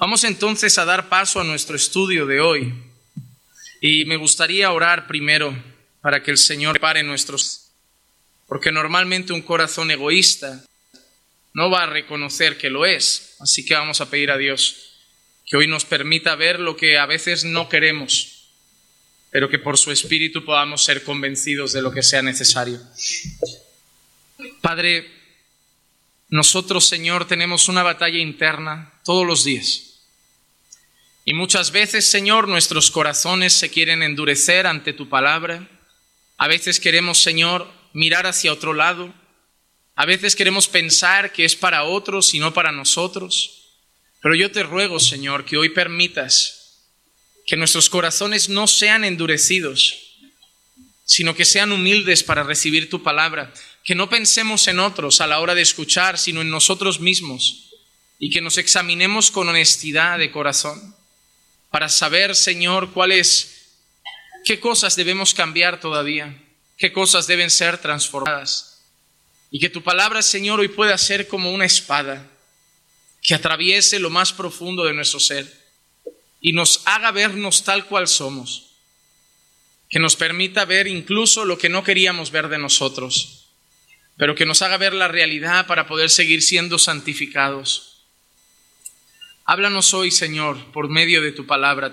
Vamos entonces a dar paso a nuestro estudio de hoy. Y me gustaría orar primero para que el Señor prepare nuestros... Porque normalmente un corazón egoísta no va a reconocer que lo es. Así que vamos a pedir a Dios que hoy nos permita ver lo que a veces no queremos, pero que por su Espíritu podamos ser convencidos de lo que sea necesario. Padre, nosotros, Señor, tenemos una batalla interna todos los días. Y muchas veces, Señor, nuestros corazones se quieren endurecer ante tu palabra. A veces queremos, Señor, mirar hacia otro lado. A veces queremos pensar que es para otros y no para nosotros. Pero yo te ruego, Señor, que hoy permitas que nuestros corazones no sean endurecidos, sino que sean humildes para recibir tu palabra. Que no pensemos en otros a la hora de escuchar, sino en nosotros mismos. Y que nos examinemos con honestidad de corazón para saber, Señor, qué cosas debemos cambiar todavía, qué cosas deben ser transformadas. Y que tu palabra, Señor, hoy pueda ser como una espada que atraviese lo más profundo de nuestro ser y nos haga vernos tal cual somos. Que nos permita ver incluso lo que no queríamos ver de nosotros, pero que nos haga ver la realidad para poder seguir siendo santificados. Háblanos hoy, Señor, por medio de tu palabra.